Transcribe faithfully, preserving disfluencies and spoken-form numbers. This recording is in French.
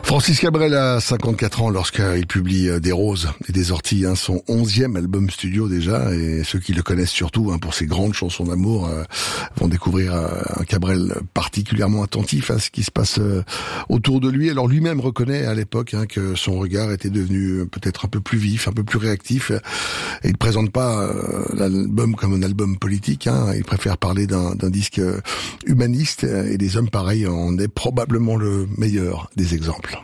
Francis Cabrel a cinquante-quatre ans lorsqu'il publie Des Roses et des Orties, hein, son onzième album studio déjà, et ceux qui le connaissent surtout hein, pour ses grandes chansons d'amour euh, vont découvrir euh, un Cabrel particulièrement attentif à ce qui se passe euh, autour de lui. Alors lui-même reconnaît à l'époque hein, que son regard était devenu peut-être un peu plus vif, un peu plus réactif, et il ne présente pas euh, l'album comme un album politique, hein, il préfère parler d'un, d'un disque humaniste, et des hommes pareils en est probablement le meilleur des exemples.